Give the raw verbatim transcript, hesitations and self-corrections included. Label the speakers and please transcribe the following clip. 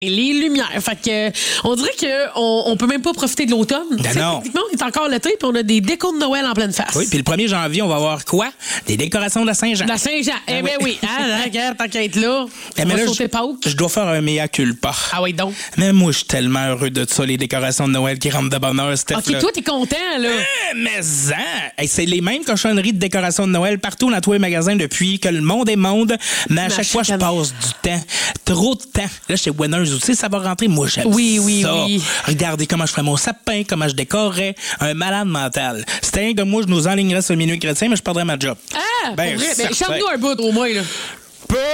Speaker 1: les lumières. Fait que, euh, on dirait qu'on on peut même pas profiter de l'automne.
Speaker 2: Ben non.
Speaker 1: Techniquement, il est encore l'été, puis on a des décos de Noël en pleine face.
Speaker 2: Oui, puis le premier janvier, on va avoir quoi? Des décorations de la Saint-Jean.
Speaker 1: La Saint-Jean.
Speaker 2: Ah
Speaker 1: eh bien oui.
Speaker 2: oui.
Speaker 1: Ah, regarde, tant qu'à être là.
Speaker 2: Eh,
Speaker 1: On
Speaker 2: mais
Speaker 1: va
Speaker 2: là,
Speaker 1: sauter
Speaker 2: je,
Speaker 1: Pâques.
Speaker 2: je dois faire un mea culpa.
Speaker 1: Ah oui, donc.
Speaker 2: Mais moi, je suis tellement heureux de ça, les décorations de Noël qui rentrent de bonne heure, Steph.
Speaker 1: OK,
Speaker 2: là.
Speaker 1: toi, t'es content, là.
Speaker 2: Eh, mais ça! Hey, c'est les mêmes cochonneries de décoration de Noël partout dans tous les magasins depuis que le monde est monde. Mais à
Speaker 1: Mais
Speaker 2: chaque fois, je
Speaker 1: année.
Speaker 2: passe du temps. Trop de temps. Là, chez Winners aussi, ça va rentrer. Moi, j'aime
Speaker 1: Oui, oui,
Speaker 2: ça.
Speaker 1: oui.
Speaker 2: Regardez comment je ferais mon sapin, comment je décorerais. Un malade mental. C'était un que moi, je nous enlignerais sur le milieu chrétien, mais je perdrais ma job.
Speaker 1: Ah,
Speaker 2: Ben,
Speaker 1: pour vrai. Ben,
Speaker 2: certain.
Speaker 1: chante-nous un bout, au moins, là.